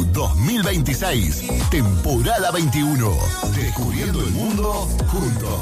2026, temporada 21. Descubriendo el mundo juntos.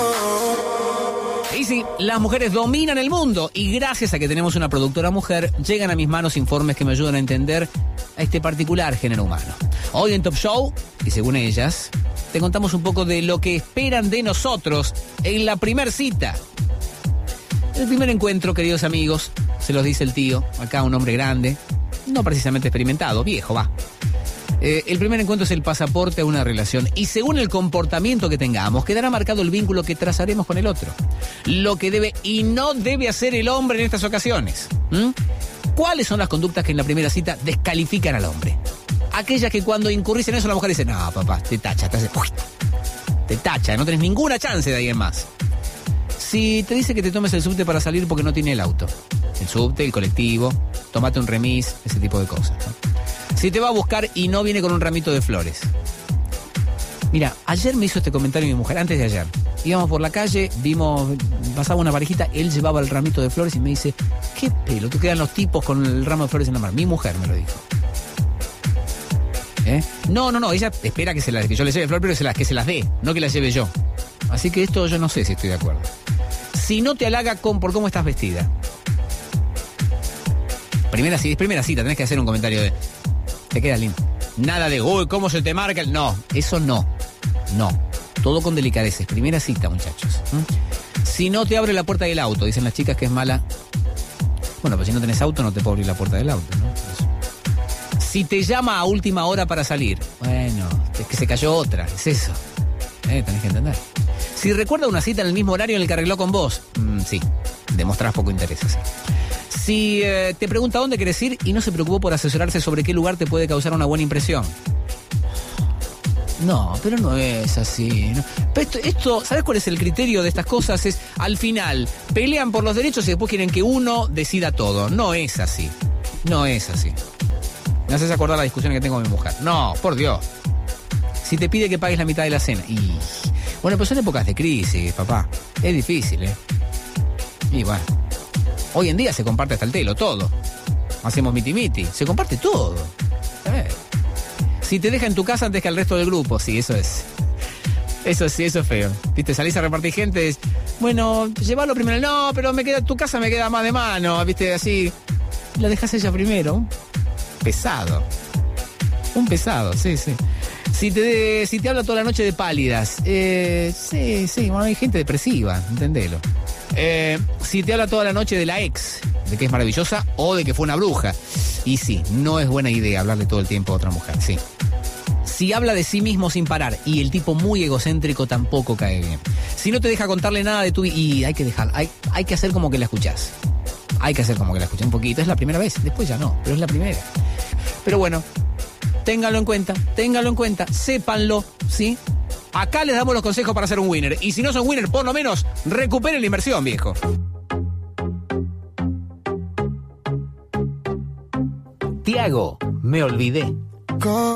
Y sí, las mujeres dominan el mundo y gracias a que tenemos una productora mujer, llegan a mis manos informes que me ayudan a entender a este particular género humano. Hoy en Top Show, y según ellas, te contamos un poco de lo que esperan de nosotros en la primer cita. El primer encuentro, queridos amigos, se los dice el tío, acá un hombre grande, no precisamente experimentado, viejo, va. El primer encuentro es el pasaporte a una relación y según el comportamiento que tengamos, quedará marcado el vínculo que trazaremos con el otro. Lo que debe y no debe hacer el hombre en estas ocasiones. ¿Cuáles son las conductas que en la primera cita descalifican al hombre? Aquellas que cuando incurrís en eso la mujer dice, no, papá, te tacha, te tacha, no tenés ninguna chance de alguien más. Si te dice que te tomes el subte para salir porque no tiene el auto, el subte, el colectivo, tómate un remis, ese tipo de cosas, ¿no? Si te va a buscar y no viene con un ramito de flores. Mira, ayer me hizo este comentario mi mujer, antes de ayer. Íbamos por la calle, pasaba una parejita, él llevaba el ramito de flores y me dice, ¿qué pelo? ¿Tú quedan los tipos con el ramo de flores en la mano? Mi mujer me lo dijo. No, ella espera que yo le lleve flores, pero que se las dé, no que las lleve yo. Así que esto yo no sé si estoy de acuerdo. Si no te halaga por cómo estás vestida. Primera cita, tenés que hacer un comentario de... Te queda lindo. Nada de, uy, ¿cómo se te marca? No, eso no. No. Todo con delicadeces. Primera cita, muchachos. Si no te abre la puerta del auto, dicen las chicas que es mala. Bueno, pues si no tenés auto, no te puedo abrir la puerta del auto, ¿no? Si te llama a última hora para salir, bueno, es que se cayó otra, es eso. Tenés que entender. Si recuerda una cita en el mismo horario en el que arregló con vos, sí, demostrás poco interés, sí. Si te pregunta dónde querés ir y no se preocupó por asesorarse sobre qué lugar te puede causar una buena impresión. No, pero no es así, ¿no? Pero esto, ¿sabes cuál es el criterio de estas cosas? Es, al final, pelean por los derechos y después quieren que uno decida todo. No es así. No es así. Me haces acordar la discusión que tengo con mi mujer. No, por Dios. Si te pide que pagues la mitad de la cena. Bueno, pues son épocas de crisis, papá. Es difícil, Y bueno. Hoy en día se comparte hasta el telo, todo. Hacemos miti-miti, se comparte todo. Si te deja en tu casa antes que al resto del grupo, sí, eso es. Eso es feo. Viste, salís a repartir gente, bueno, llévalo primero. No, pero tu casa me queda más de mano, viste, así. La dejás ella primero. Pesado. Un pesado, sí. Si te habla toda la noche de pálidas, sí, bueno, hay gente depresiva, entendelo. Si te habla toda la noche de la ex, de que es maravillosa o de que fue una bruja. Y sí, no es buena idea hablarle todo el tiempo a otra mujer, sí. Si habla de sí mismo sin parar y el tipo muy egocéntrico tampoco cae bien. Si no te deja contarle nada de tu vida, y hay que dejar, hay que hacer como que la escuchás. Hay que hacer como que la escuché un poquito. Es la primera vez, después ya no, pero es la primera. Pero bueno, ténganlo en cuenta, sépanlo, ¿sí? Acá les damos los consejos para ser un winner. Y si no son winner, por lo menos recuperen la inversión, viejo. Tiago, me olvidé.